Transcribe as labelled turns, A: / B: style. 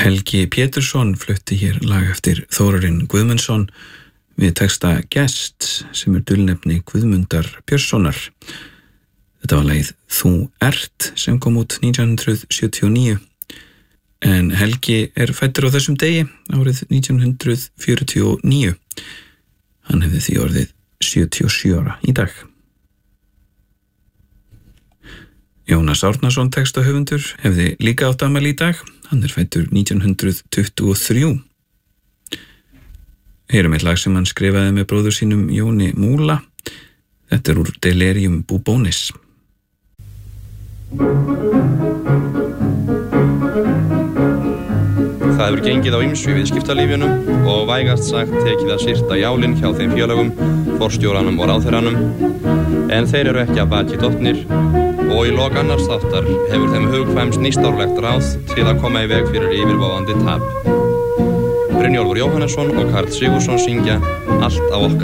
A: Helgi Pétursson flutti hér lag eftir Þórarinn Guðmundsson við texta Guest sem dulnefni Guðmundar Björnssonar. Þetta var lagið Þú ert sem kom út 1979 en Helgi fæddur á þessum degi árið 1949. Hann hefði því orðið 77 ára í dag. Jónas Árnason textahöfundur hefði líka átt afmæli í dag. Hann fæddur 1923. Heyrum eitt lag sem hann skrifaði með bróður sínum Jóni Múla. Þetta úr Delirium Bubonis.
B: Það hefur gengið á ýmsu í viðskiptalífinu og vægast sagt tekið að syrta jálinn hjá þeim félögum, forstjóranum og ráðherranum, en þeir eru ekki að baki dottnir og í lok annars þáttar hefur þeim hugkvæmst nýstárlegt ráð til að koma í veg fyrir yfirvofandi tap. Brynjólfur Jóhannesson og Karl Sigurðsson syngja Allt á okkar